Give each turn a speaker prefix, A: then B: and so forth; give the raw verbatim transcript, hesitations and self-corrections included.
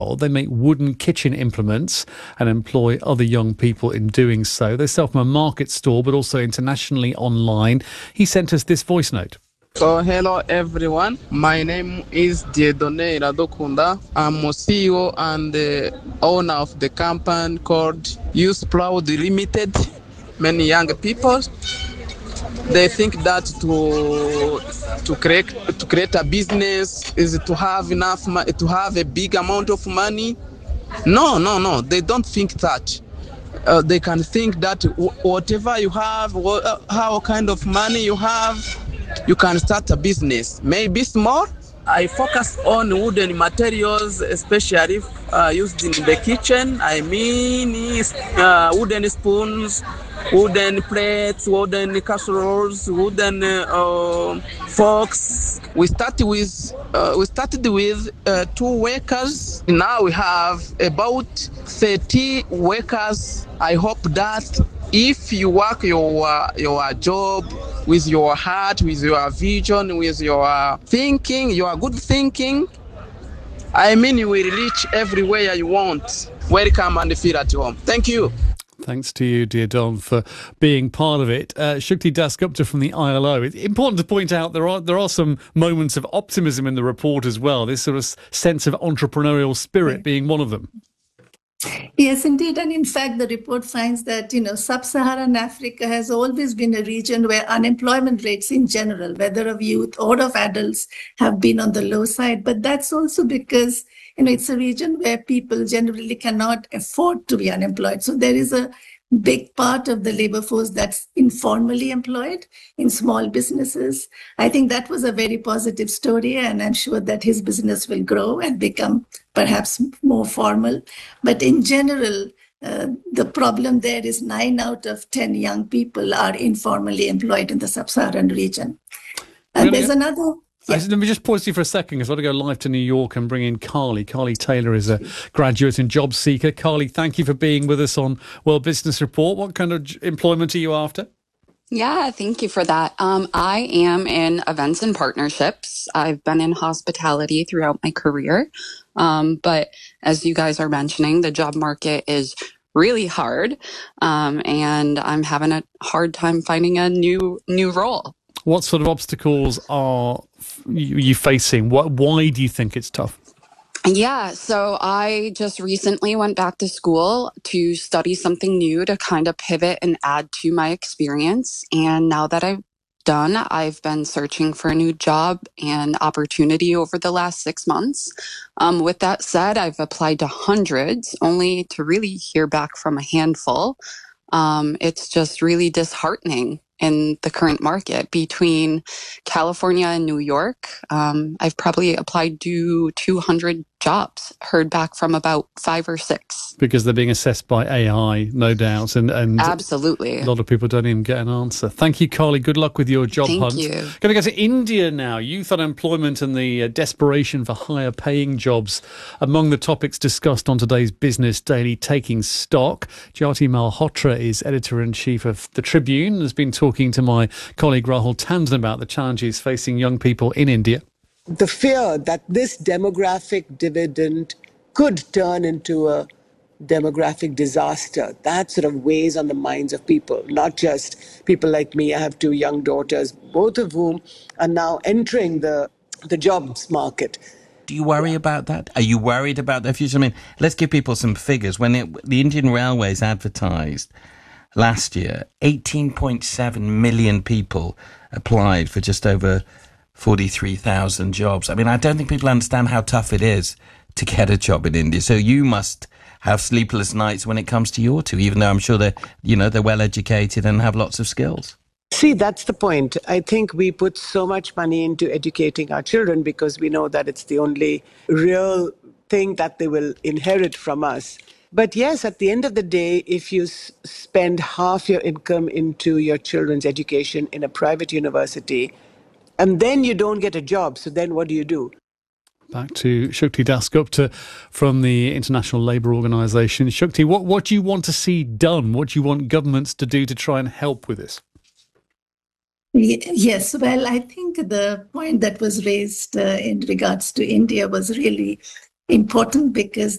A: They make wooden kitchen implements and employ other young people in doing so. They sell from a market store, but also internationally online. He sent us this voice note.
B: So hello everyone, my name is Dieudonné Iradukunda. I'm a C E O and the owner of the company called Youth Proud Limited. Many young people, they think that to to create to create a business is to have enough mo- to have a big amount of money. No, no, no. They don't think that. Uh, they can think that w- whatever you have, wha- uh, how kind of money you have, you can start a business. Maybe small. I focus on wooden materials, especially uh, used in the kitchen. I mean, uh, wooden spoons, wooden plates, wooden casseroles, wooden uh, uh, forks. We started with uh, we started with uh, two workers. Now we have about thirty workers. I hope that if you work your uh, your job with your heart, with your vision, with your thinking, your good thinking, I mean, you will reach everywhere you want. Welcome and feel at home. Thank you.
A: Thanks to you, dear Don, for being part of it. Uh, Shukti Dasgupta from the I L O. It's important to point out there are there are some moments of optimism in the report as well. This sort of sense of entrepreneurial spirit being one of them.
C: Yes, indeed. And in fact, the report finds that, you know, sub-Saharan Africa has always been a region where unemployment rates in general, whether of youth or of adults, have been on the low side. But that's also because, you know, it's a region where people generally cannot afford to be unemployed. So there is a big part of the labor force that's informally employed in small businesses. I think that was a very positive story, and I'm sure that his business will grow and become perhaps more formal. But in general, uh, the problem there is nine out of ten young people are informally employed in the sub-Saharan region. And there's another...
A: Yeah. Let me just pause you for a second because I want to go live to New York and bring in Carly. Carly Taylor is a graduate and job seeker. Carly, thank you for being with us on World Business Report. What kind of employment are you after?
D: Yeah, thank you for that. Um, I am in events and partnerships. I've been in hospitality throughout my career. Um, but as you guys are mentioning, the job market is really hard. Um, and I'm having a hard time finding a new new role.
A: What sort of obstacles are you facing? What, why do you think it's tough?
D: Yeah, so I just recently went back to school to study something new to kind of pivot and add to my experience. And now that I've done, I've been searching for a new job and opportunity over the last six months. Um, with that said, I've applied to hundreds, only to really hear back from a handful. Um, it's just really disheartening in the current market. Between California and New York, um, I've probably applied to two hundred jobs, heard back from about five or six.
A: Because they're being assessed by A I, no doubt. And, and
D: absolutely.
A: A lot of people don't even get an answer. Thank you, Carly. Good luck with your job
D: Thank
A: hunt.
D: you.
A: Going to go to India now. Youth unemployment and the uh, desperation for higher paying jobs among the topics discussed on today's Business Daily Taking Stock. Jyoti Malhotra is editor-in-chief of The Tribune and has been talking to my colleague Rahul Tandon about the challenges facing young people in India.
E: The fear that this demographic dividend could turn into a demographic disaster, that sort of weighs on the minds of people, not just people like me. I have two young daughters, both of whom are now entering the, the jobs market.
F: Do you worry about that? Are you worried about their future? I mean, let's give people some figures. When it, the Indian Railways advertised last year, eighteen point seven million people applied for just over forty-three thousand jobs. I mean, I don't think people understand how tough it is to get a job in India. So you must have sleepless nights when it comes to your two, even though I'm sure they're, you know, they're well educated and have lots of skills.
E: See, that's the point. I think we put so much money into educating our children because we know that it's the only real thing that they will inherit from us. But yes, at the end of the day, if you s- spend half your income into your children's education in a private university, and then you don't get a job, so then what do you do?
A: Back to Shukti Dasgupta from the International Labour Organization. Shukti, what, what do you want to see done? What do you want governments to do to try and help with this?
C: Yes, well, I think the point that was raised uh, in regards to India was really important because